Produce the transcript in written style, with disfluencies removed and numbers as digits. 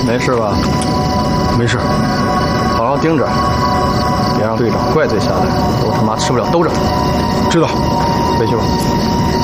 没事吧？ 没事， 好好盯着，别让队长怪罪下来，我他妈吃不了兜着。 知道。 回去吧。